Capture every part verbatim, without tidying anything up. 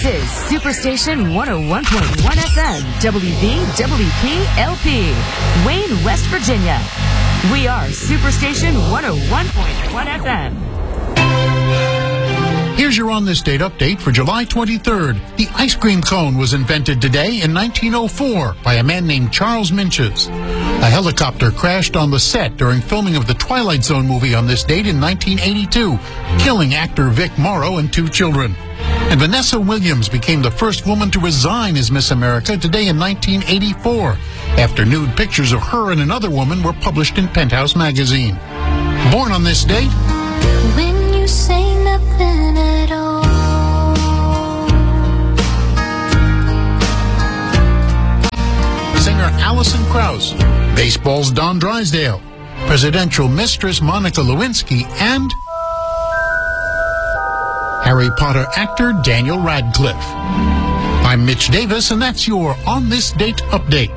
is Superstation one oh one point one F M, W V W P L P, Wayne, West Virginia. We are Superstation one oh one point one F M. Here's your On This Date update for July twenty-third. The ice cream cone was invented today in nineteen oh four by a man named Charles Minches. A helicopter crashed on the set during filming of the Twilight Zone movie on this date in nineteen eighty-two, killing actor Vic Morrow and two children. And Vanessa Williams became the first woman to resign as Miss America today in nineteen eighty-four, after nude pictures of her and another woman were published in Penthouse magazine. Born on this date, when you say nothing at all, singer Alison Krauss, baseball's Don Drysdale, presidential mistress Monica Lewinsky, and Harry Potter actor Daniel Radcliffe. I'm Mitch Davis, and that's your On This Date update.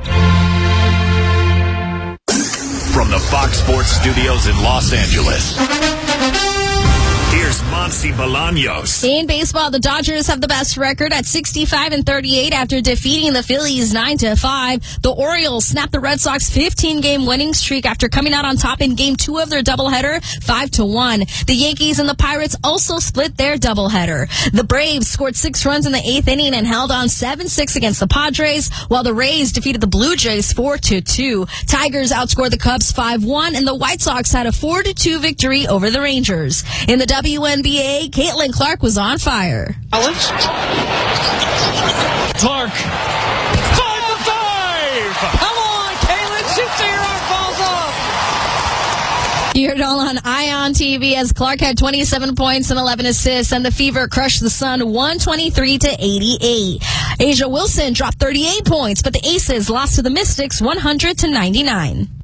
From the Fox Sports Studios in Los Angeles, here's Monty Bolaños. In baseball, the Dodgers have the best record at sixty-five and thirty-eight after defeating the Phillies nine to five. The Orioles snapped the Red Sox fifteen-game winning streak after coming out on top in Game two of their doubleheader, five to one. The Yankees and the Pirates also split their doubleheader. The Braves scored six runs in the eighth inning and held on seven six against the Padres, while the Rays defeated the Blue Jays four to two. Tigers outscored the Cubs five one, and the White Sox had a four to two victory over the Rangers. In the W N B A, Caitlin Clark was on fire. Alex Clark, five for five. Come on, Caitlin, shoot till your arm falls off. You heard it all on Ion T V as Clark had twenty-seven points and eleven assists, and the Fever crushed the Sun one twenty-three to eighty-eight. Asia Wilson dropped thirty-eight points, but the Aces lost to the Mystics one hundred to ninety-nine.